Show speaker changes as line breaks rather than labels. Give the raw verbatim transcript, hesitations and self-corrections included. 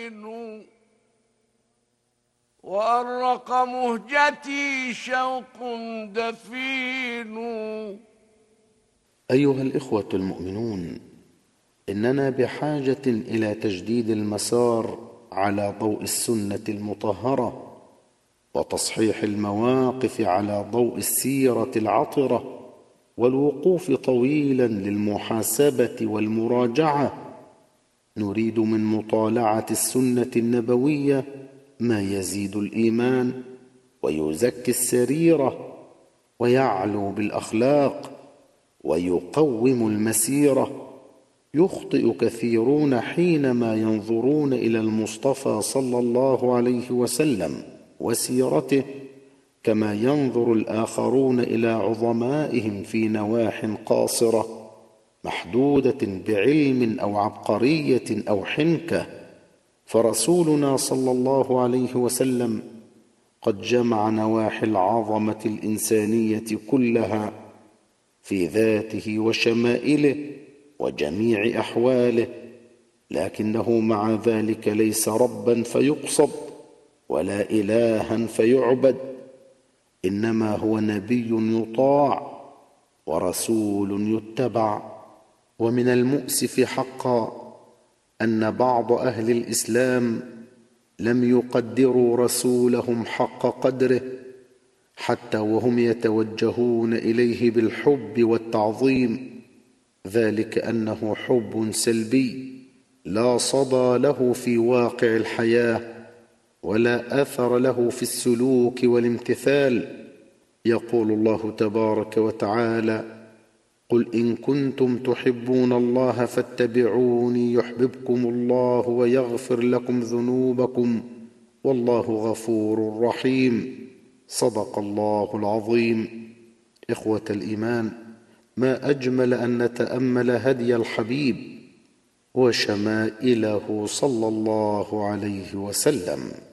وأرق مهجتي شوق دفين.
أيها الإخوة المؤمنون، إننا بحاجة إلى تجديد المسار على ضوء السنة المطهرة، وتصحيح المواقف على ضوء السيرة العطرة، والوقوف طويلا للمحاسبة والمراجعة. نريد من مطالعة السنة النبوية ما يزيد الإيمان ويزكي السريرة ويعلو بالأخلاق ويقوم المسيرة. يخطئ كثيرون حينما ينظرون إلى المصطفى صلى الله عليه وسلم وسيرته كما ينظر الآخرون إلى عظمائهم في نواح قاصرة محدودة بعلم أو عبقرية أو حنكة. فرسولنا صلى الله عليه وسلم قد جمع نواحي العظمة الإنسانية كلها في ذاته وشمائله وجميع أحواله، لكنه مع ذلك ليس ربا فيقصد ولا إلها فيعبد، إنما هو نبي يطاع ورسول يتبع. ومن المؤسف حقا أن بعض أهل الإسلام لم يقدروا رسولهم حق قدره، حتى وهم يتوجهون إليه بالحب والتعظيم، ذلك أنه حب سلبي لا صدى له في واقع الحياة ولا أثر له في السلوك والامتثال. يقول الله تبارك وتعالى: قل إن كنتم تحبون الله فاتبعوني يحببكم الله ويغفر لكم ذنوبكم والله غفور رحيم. صدق الله العظيم. إخوة الإيمان، ما أجمل أن نتأمل هدي الحبيب وشمائله صلى الله عليه وسلم.